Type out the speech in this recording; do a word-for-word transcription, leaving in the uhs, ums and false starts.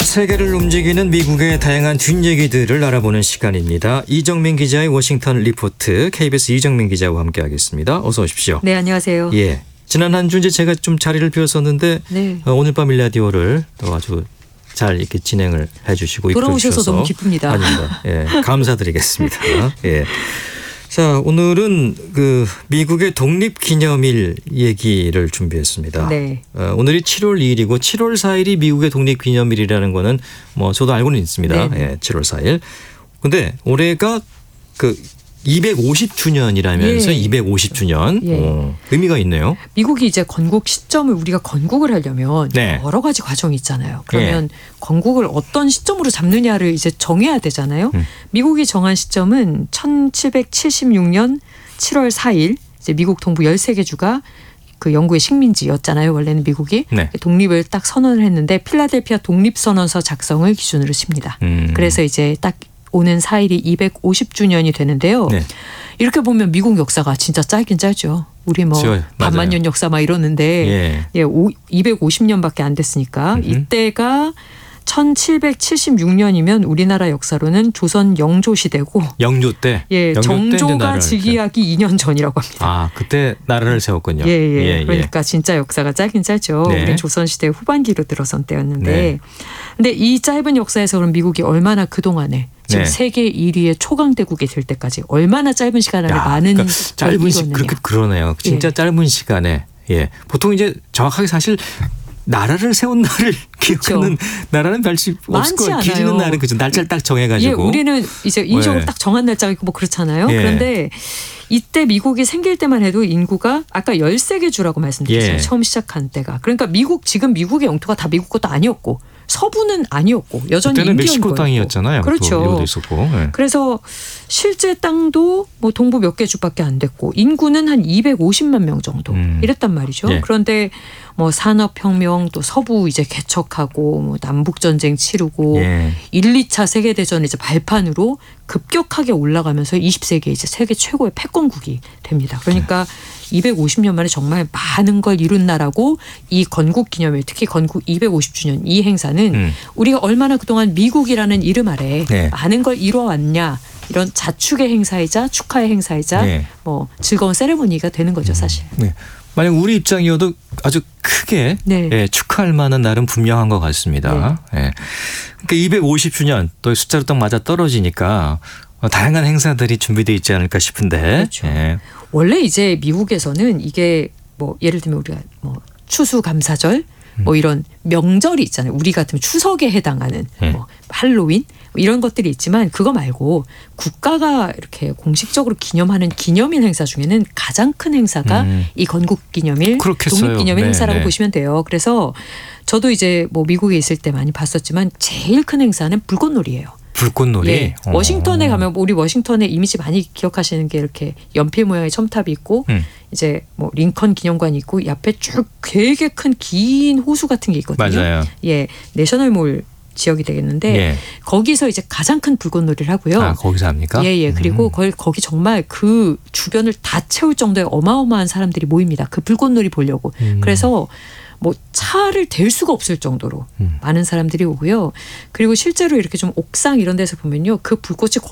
세계를 움직이는 미국의 다양한 뒷얘기들을 알아보는 시간입니다. 이정민 기자의 워싱턴 리포트, 케이비에스 이정민 기자와 함께하겠습니다. 어서 오십시오. 네, 안녕하세요. 예, 지난 한 주 이제 제가 좀 자리를 비웠었는데 네. 어, 오늘 밤 일라디오를 또 아주 잘 이렇게 진행을 해주시고 돌아오셔서 너무 기쁩니다. 아닙니다. 예, 감사드리겠습니다. 예. 자, 오늘은 그 미국의 독립기념일 얘기를 준비했습니다. 네. 어, 오늘이 칠월 이일이고 칠월 사일이 미국의 독립기념일이라는 거는 뭐 저도 알고는 있습니다. 네. 예, 칠월 사일. 근데 올해가 그 이백오십 주년이라면서 예. 이백오십 주년 예. 어, 의미가 있네요. 미국이 이제 건국 시점을 우리가 건국을 하려면 네. 여러 가지 과정이 있잖아요. 그러면 예. 건국을 어떤 시점으로 잡느냐를 이제 정해야 되잖아요. 음. 미국이 정한 시점은 천칠백칠십육 년 칠월 사일, 이제 미국 동부 열세 개 주가 그 영구의 식민지였잖아요. 원래는 미국이 네. 독립을 딱 선언을 했는데 필라델피아 독립선언서 작성을 기준으로 칩니다. 음. 그래서 이제 딱 오는 사일이 이백오십 주년이 되는데요. 네. 이렇게 보면 미국 역사가 진짜 짧긴 짧죠. 우리 뭐 그렇죠. 반만 년 역사 막 이러는데 예. 예, 오, 이백오십 년밖에 안 됐으니까 음흠. 이때가 천칠백칠십육 년이면 우리나라 역사로는 조선 영조 시대고 영조 때. 예, 영조 때 이제 정조가 나라를 즉위하기 이 년 전이라고 합니다. 아, 그때 나라를 세웠군요. 예, 예. 그러니까 진짜 역사가 짧긴 짧죠. 네. 우리 조선시대 후반기로 들어선 때였는데. 네. 근데 이 짧은 역사에서 그럼 미국이 얼마나 그동안에 지금 네. 세계 일 위의 초강대국이 될 때까지 얼마나 짧은 시간 안에 야, 많은 그러니까 짧은 시 이뤘느냐. 그렇게 그러네요. 진짜 예. 짧은 시간에 예 보통 이제 정확하게 사실 나라를 세운 날을 기억하는 나라는 별시 없을 많지 거예요. 않아요. 기리는 날은 그죠. 날짜를 딱 예, 정해가지고. 우리는 이제 인종을 네. 딱 정한 날짜가 있고 뭐 그렇잖아요. 예. 그런데 이때 미국이 생길 때만 해도 인구가 아까 열세 개 주라고 말씀드렸어요. 예. 처음 시작한 때가. 그러니까 미국 지금 미국의 영토가 다 미국 것도 아니었고 서부는 아니었고 여전히 그때는 인디언 멕시코 거였고. 땅이었잖아요. 그렇죠. 이것도 있었고. 예. 그래서 실제 땅도 뭐 동부 몇 개 주밖에 안 됐고 인구는 한 이백오십만 명 정도 음. 이랬단 말이죠. 예. 그런데 뭐 산업혁명 또 서부 이제 개척하고 뭐 남북전쟁 치르고 예. 일, 이 차 세계대전 이제 발판으로 급격하게 올라가면서 이십 세기에 이제 세계 최고의 패권국이 됩니다. 그러니까 이백오십 년 만에 정말 많은 걸 이룬 나라고 이 건국기념일 특히 건국 이백오십 주년 이 행사는 음. 우리가 얼마나 그동안 미국이라는 이름 아래 네. 많은 걸 이뤄왔냐 이런 자축의 행사이자 축하의 행사이자 네. 뭐 즐거운 세레모니가 되는 거죠 사실. 네. 만약 우리 입장이어도 아주 크게 네. 예, 축하할 만한 날은 분명한 것 같습니다. 예. 그러니까 이백오십 주년 또 숫자로 딱 맞아 떨어지니까 어, 다양한 행사들이 준비되어 있지 않을까 싶은데. 그렇죠. 예. 원래 이제 미국에서는 이게 뭐 예를 들면 우리가 뭐 추수감사절 뭐 이런 명절이 있잖아요. 우리 같으면 추석에 해당하는 네. 뭐 할로윈 뭐 이런 것들이 있지만 그거 말고 국가가 이렇게 공식적으로 기념하는 기념일 행사 중에는 가장 큰 행사가 음. 이 건국기념일, 그렇겠어요. 독립기념일 네, 행사라고 네. 보시면 돼요. 그래서 저도 이제 뭐 미국에 있을 때 많이 봤었지만 제일 큰 행사는 불꽃놀이예요. 불꽃놀이. 예. 어. 워싱턴에 가면 우리 워싱턴의 이미지 많이 기억하시는 게 이렇게 연필 모양의 첨탑이 있고 음. 이제 뭐 링컨 기념관이 있고 옆에 쭉 되게 큰 긴 호수 같은 게 있거든요. 맞아요. 예, 내셔널몰 지역이 되겠는데 예. 거기서 이제 가장 큰 불꽃놀이를 하고요. 아, 거기서 합니까? 예, 예. 그리고 음. 거기, 거기 정말 그 주변을 다 채울 정도의 어마어마한 사람들이 모입니다. 그 불꽃놀이 보려고. 음. 그래서 뭐 차를 댈 수가 없을 정도로 음. 많은 사람들이 오고요. 그리고 실제로 이렇게 좀 옥상 이런 데서 보면요. 그 불꽃이